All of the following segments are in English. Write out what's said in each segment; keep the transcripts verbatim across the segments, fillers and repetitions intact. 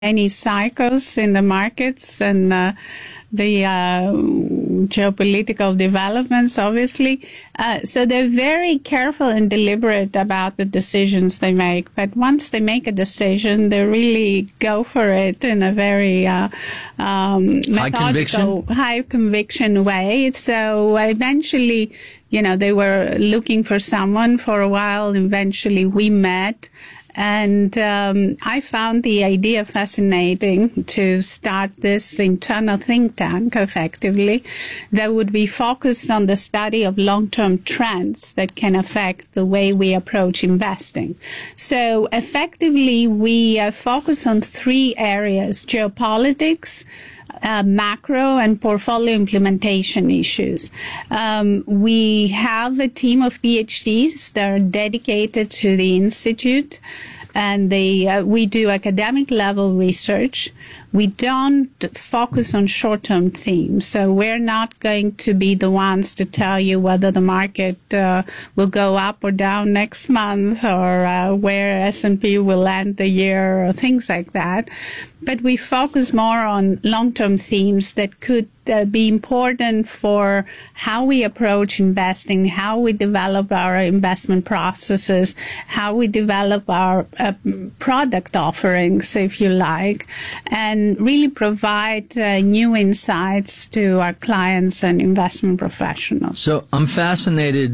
any cycles in the markets and uh, the uh, geopolitical developments, obviously. Uh, so they're very careful and deliberate about the decisions they make. But once they make a decision, they really go for it in a very uh, um, high conviction, high conviction way. So eventually, you know, they were looking for someone for a while. Eventually, we met. And um, I found the idea fascinating to start this internal think tank, effectively, that would be focused on the study of long-term trends that can affect the way we approach investing. So effectively, we uh, focus on three areas: geopolitics, Uh, macro and portfolio implementation issues. Um, we have a team of PhDs that are dedicated to the institute, and they uh, we do academic level research. We don't focus on short-term themes, so we're not going to be the ones to tell you whether the market uh, will go up or down next month, or uh, where S and P will end the year, or things like that. But we focus more on long-term themes that could uh, be important for how we approach investing, how we develop our investment processes, how we develop our uh, product offerings, if you like, and really provide uh, new insights to our clients and investment professionals. So I'm fascinated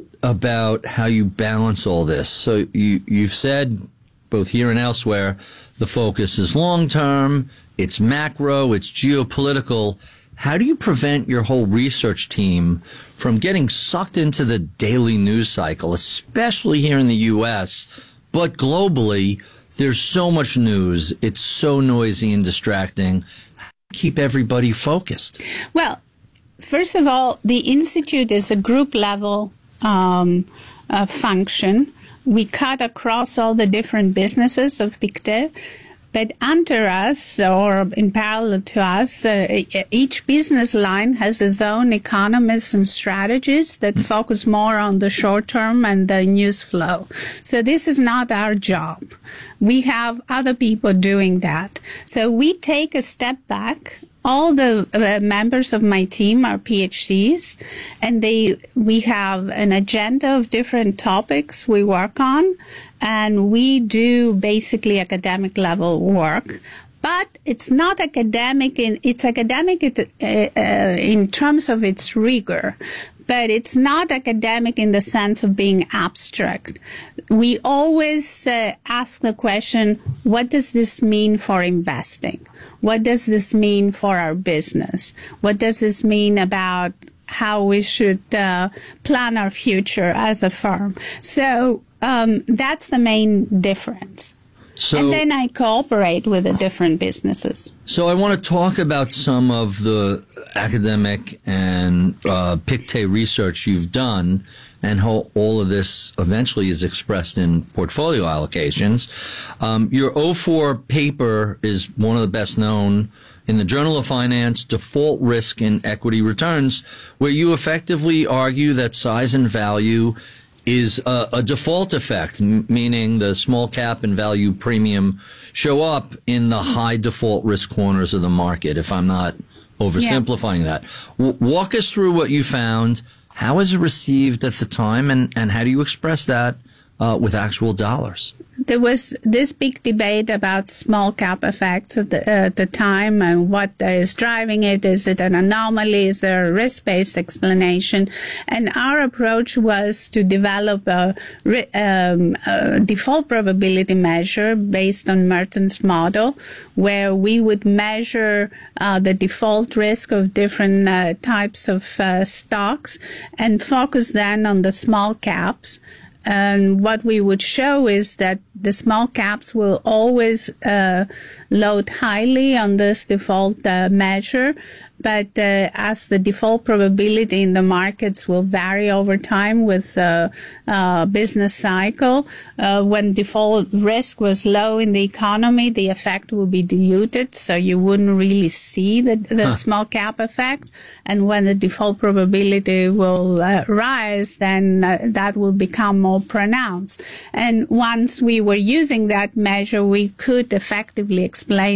about how you balance all this. So you, you've said, both here and elsewhere, the focus is long-term, it's macro, it's geopolitical. How do you prevent your whole research team from getting sucked into the daily news cycle, especially here in the U S, but globally? There's so much news. It's so noisy and distracting. Keep everybody focused. Well, first of all, the Institute is a group level um, uh, function. We cut across all the different businesses of Pictet. But under us, or in parallel to us, uh, each business line has its own economists and strategists that focus more on the short term and the news flow. So this is not our job. We have other people doing that. So we take a step back. All the uh, members of my team are PhDs, and they we have an agenda of different topics we work on, and we do basically academic level work. But it's not academic in it's academic it, uh, uh, in terms of its rigor. But it's not academic in the sense of being abstract. We always uh, ask the question, what does this mean for investing? What does this mean for our business? What does this mean about how we should uh, plan our future as a firm? So um, that's the main difference. So, and then I cooperate with the different businesses. So I want to talk about some of the academic and uh, Pictet research you've done, and how all of this eventually is expressed in portfolio allocations. Um, your oh four paper is one of the best known in the Journal of Finance, Default Risk and Equity Returns, where you effectively argue that size and value is a, a default effect, m- meaning the small cap and value premium show up in the high default risk corners of the market, if I'm not oversimplifying yeah. that. W- walk us through what you found. How was it received at the time, and, and how do you express that uh, with actual dollars? There was this big debate about small cap effects at the, uh, at the time, and what is driving it. Is it an anomaly? Is there a risk-based explanation? And our approach was to develop a, um, a default probability measure based on Merton's model, where we would measure uh, the default risk of different uh, types of uh, stocks and focus then on the small caps. And what we would show is that the small caps will always uh, load highly on this default uh, measure, but uh, as the default probability in the markets will vary over time with the uh, business cycle, uh, when default risk was low in the economy, the effect will be diluted, so you wouldn't really see the, the huh. small cap effect. And when the default probability will uh, rise, then uh, that will become more pronounced. And once we were using that measure, we could effectively explain